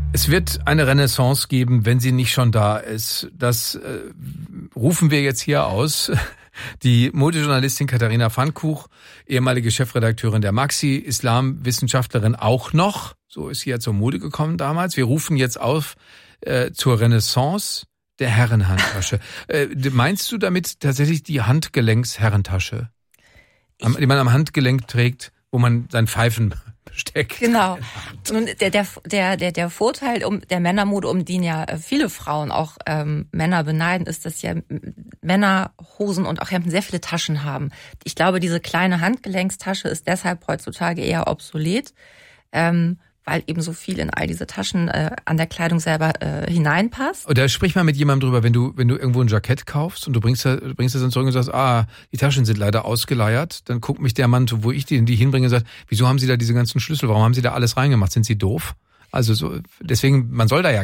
Es wird eine Renaissance geben, wenn sie nicht schon da ist. Das rufen wir jetzt hier aus. Die Modejournalistin Katharina Pfannkuch, ehemalige Chefredakteurin der Maxi, Islamwissenschaftlerin auch noch. So ist sie ja zur Mode gekommen damals. Wir rufen jetzt auf zur Renaissance der Herrenhandtasche. Meinst du damit tatsächlich die Handgelenksherrentasche, die man am Handgelenk trägt, wo man sein Pfeifen steckt? Genau. Nun, der Vorteil der Männermode, um den ja viele Frauen, auch Männer beneiden, ist, dass ja Männer Hosen und auch Hemden sehr viele Taschen haben. Ich glaube, diese kleine Handgelenkstasche ist deshalb heutzutage eher obsolet, weil eben so viel in all diese Taschen an der Kleidung selber hineinpasst. Und da sprich mal mit jemandem drüber, wenn du irgendwo ein Jackett kaufst und du bringst das dann zurück und sagst, die Taschen sind leider ausgeleiert, dann guckt mich der Mann, wo ich die hinbringe, und sagt, wieso haben Sie da diese ganzen Schlüssel, warum haben Sie da alles reingemacht, sind Sie doof? Also so, deswegen, man soll da ja